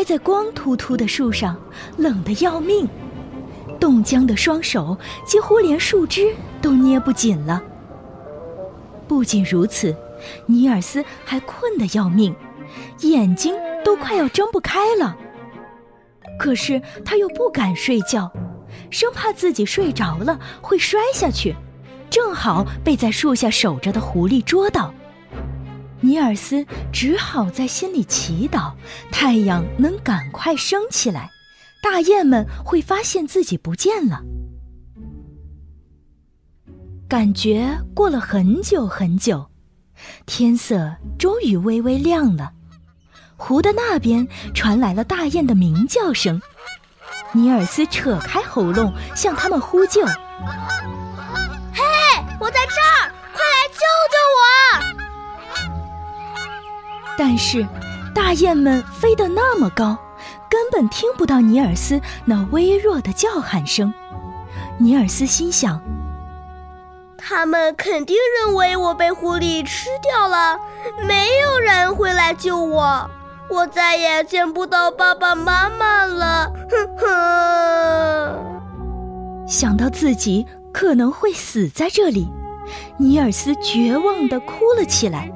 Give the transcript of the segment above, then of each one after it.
在光秃秃的树上，冷得要命，冻僵的双手几乎连树枝都捏不紧了。不仅如此，尼尔斯还困得要命，眼睛都快要睁不开了。可是他又不敢睡觉，生怕自己睡着了会摔下去，正好被在树下守着的狐狸捉到。尼尔斯只好在心里祈祷太阳能赶快升起来，大雁们会发现自己不见了。感觉过了很久很久，天色终于微微亮了。湖的那边传来了大雁的鸣叫声，尼尔斯扯开喉咙向他们呼救：“ 嘿，我在这儿，快来救救我！” 但是大雁们飞得那么高，根本听不到尼尔斯那微弱的叫喊声。尼尔斯心想， 他们肯定认为我被狐狸吃掉了，没有人会来救我，我再也见不到爸爸妈妈了，哼哼。 想到自己可能会死在这里，尼尔斯绝望地哭了起来。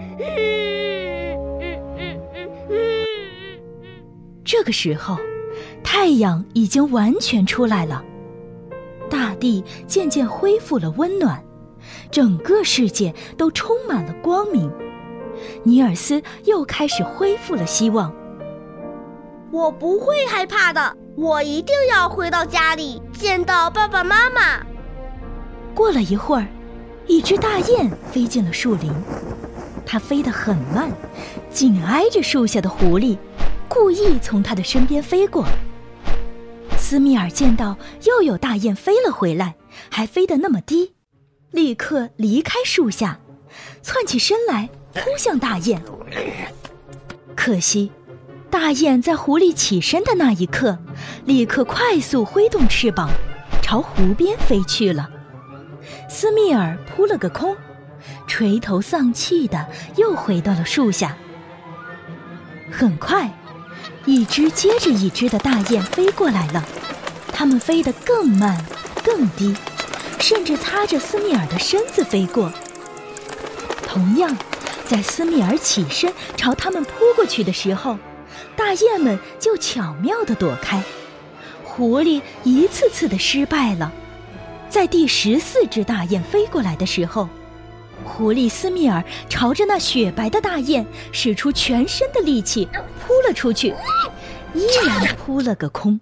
这个时候，太阳已经完全出来了，大地渐渐恢复了温暖，整个世界都充满了光明。尼尔斯又开始恢复了希望。 我不会害怕的，我一定要回到家里，见到爸爸妈妈。 过了一会儿，一只大雁飞进了树林，它飞得很慢，紧挨着树下的狐狸，故意从它的身边飞过。斯密尔见到又有大雁飞了回来，还飞得那么低，立刻离开树下，窜起身来扑向大雁。可惜大雁在狐狸起身的那一刻，立刻快速挥动翅膀朝湖边飞去了。斯密尔扑了个空，垂头丧气地又回到了树下。很快，一只接着一只的大雁飞过来了，它们飞得更慢更低，甚至擦着斯密尔的身子飞过。同样，在斯密尔起身朝它们扑过去的时候，大雁们就巧妙地躲开。狐狸一次次地失败了。在第14只大雁飞过来的时候，狐狸斯密尔朝着那雪白的大雁使出全身的力气扑了出去，依然扑了个空。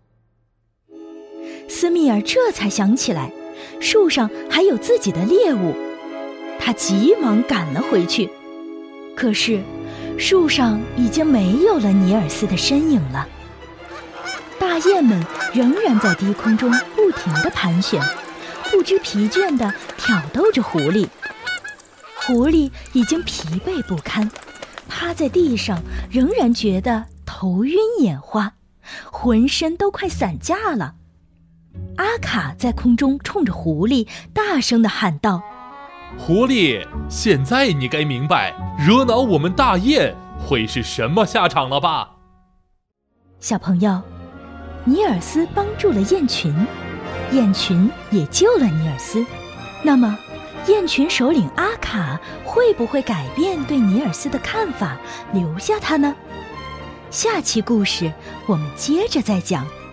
斯密尔这才想起来树上还有自己的猎物，他急忙赶了回去。可是树上已经没有了尼尔斯的身影了。大雁们仍然在低空中不停地盘旋，不知疲倦地挑逗着狐狸。狐狸已经疲惫不堪，趴在地上仍然觉得头晕眼花，浑身都快散架了。阿卡在空中冲着狐狸大声地喊道：“ 狐狸，现在你该明白惹恼我们大雁会是什么下场了吧？” 小朋友，尼尔斯帮助了雁群，雁群也救了尼尔斯。那么雁群首领阿卡会不会改变对尼尔斯的看法，留下他呢？下期故事我们接着再讲。